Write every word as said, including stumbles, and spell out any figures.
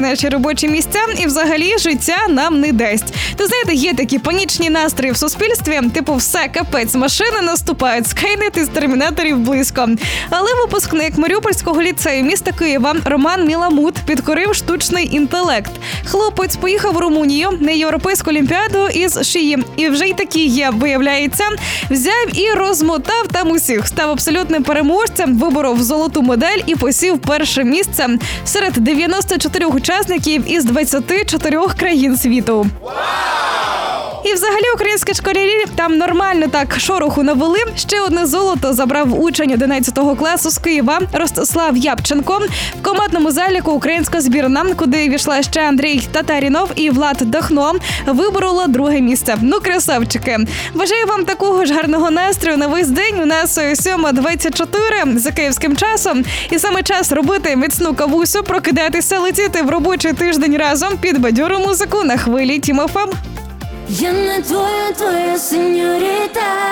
наші робочі місця і взагалі життя нам не дасть. То знаєте, є такі панічні настрої в суспільстві, типу все, капець, машини наступають, скайнет із термінаторів близько. Але випускник Маріупольського ліцею міста Києва Роман Міламут підкорив штучний інтелект. Хлопець поїхав у Румунію на європейську олімпіаду із шиї. І вже й такі є, виявляється. Взяв і розмотав там усіх. Став абсолютним переможцем, виборов золоту медаль і посів перше місце серед дев'яноста чотирьох учасників із двадцяти чотирьох країн світу. І взагалі українські школярі там нормально так шороху навели. Ще одне золото забрав учень одинадцятого класу з Києва Ростислав Япченко. В командному заліку українська збірна, куди війшла ще Андрій Татарінов і Влад Дахно, виборола друге місце. Ну, красавчики. Бажаю вам такого ж гарного настрою на весь день. У нас сьома двадцять чотири за київським часом. І саме час робити міцну кавусю, прокидатися, летіти в робочий тиждень разом під бадьору музику на хвилі Тім еф ем. Я не твоя, твоя сеньоріта.